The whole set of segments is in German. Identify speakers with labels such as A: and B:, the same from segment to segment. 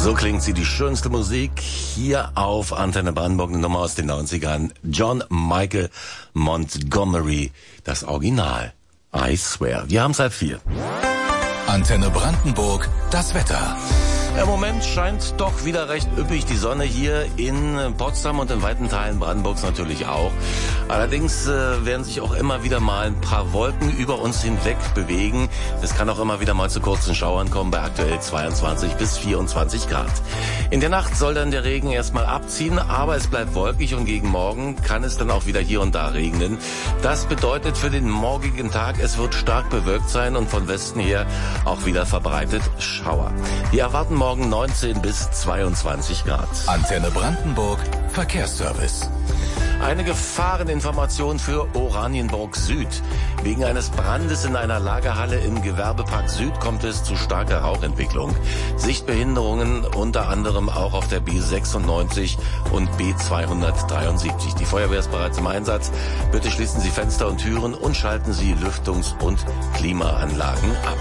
A: So klingt sie, die schönste Musik hier auf Antenne Brandenburg, eine Nummer aus den 90ern. John Michael Montgomery, das Original. I swear. Wir haben es 3:04.
B: Antenne Brandenburg, das Wetter.
A: Im Moment scheint doch wieder recht üppig die Sonne hier in Potsdam und in weiten Teilen Brandenburgs natürlich auch. Allerdings werden sich auch immer wieder mal ein paar Wolken über uns hinweg bewegen. Es kann auch immer wieder mal zu kurzen Schauern kommen bei aktuell 22 bis 24 Grad. In der Nacht soll dann der Regen erstmal abziehen, aber es bleibt wolkig und gegen Morgen kann es dann auch wieder hier und da regnen. Das bedeutet für den morgigen Tag, es wird stark bewölkt sein und von Westen her auch wieder verbreitet Schauer. Wir erwarten morgen 19 bis 22 Grad.
B: Antenne Brandenburg, Verkehrsservice.
A: Eine Gefahreninformation für Oranienburg Süd. Wegen eines Brandes in einer Lagerhalle im Gewerbepark Süd kommt es zu starker Rauchentwicklung. Sichtbehinderungen unter anderem auch auf der B96 und B273. Die Feuerwehr ist bereits im Einsatz. Bitte schließen Sie Fenster und Türen und schalten Sie Lüftungs- und Klimaanlagen ab.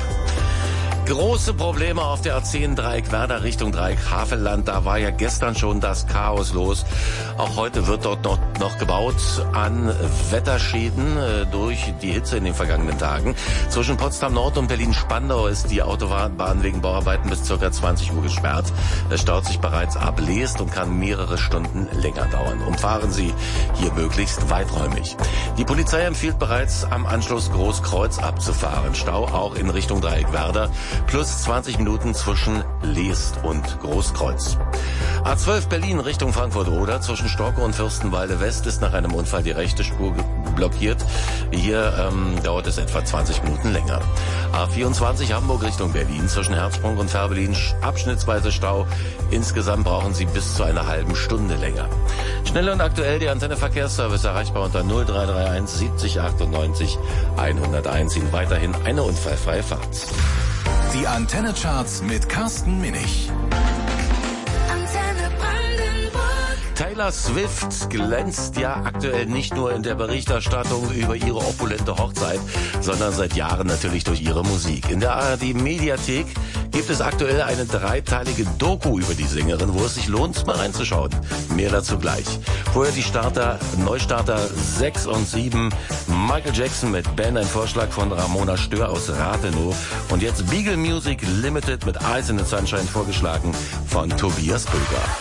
A: Große Probleme auf der A10 Dreieck Werder Richtung Dreieck Havelland. Da war ja gestern schon das Chaos los. Auch heute wird dort noch gebaut an Wetterschäden durch die Hitze in den vergangenen Tagen. Zwischen Potsdam Nord und Berlin-Spandau ist die Autobahn wegen Bauarbeiten bis ca. 20 Uhr gesperrt. Es staut sich bereits ab Leest und kann mehrere Stunden länger dauern. Umfahren Sie hier möglichst weiträumig. Die Polizei empfiehlt bereits am Anschluss Großkreuz abzufahren. Stau auch in Richtung Dreieck Werder. Plus 20 Minuten zwischen Leest und Großkreuz. A12 Berlin Richtung Frankfurt-Oder zwischen Storkow und Fürstenwalde West ist nach einem Unfall die rechte Spur blockiert. Hier dauert es etwa 20 Minuten länger. A24 Hamburg Richtung Berlin zwischen Herzsprung und Fährberlin abschnittsweise Stau. Insgesamt brauchen Sie bis zu einer halben Stunde länger. Schnell und aktuell die Antenne Verkehrsservice erreichbar unter 0331 70 98 101. Ihnen weiterhin eine unfallfreie Fahrt.
B: Die Antenne-Charts mit Carsten Minich.
A: Taylor Swift glänzt ja aktuell nicht nur in der Berichterstattung über ihre opulente Hochzeit, sondern seit Jahren natürlich durch ihre Musik. In der ARD-Mediathek gibt es aktuell eine 3-teilige Doku über die Sängerin, wo es sich lohnt, mal reinzuschauen. Mehr dazu gleich. Vorher die Neustarter 6 und 7, Michael Jackson mit Ben, ein Vorschlag von Ramona Stör aus Rathenow. Und jetzt Beagle Music Limited mit Eyes in the Sunshine vorgeschlagen von Tobias Böger.